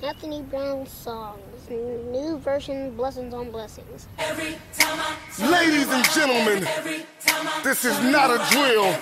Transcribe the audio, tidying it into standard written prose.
Anthony Brown songs, new version, Blessings on Blessings. Ladies and gentlemen, this is not a drill.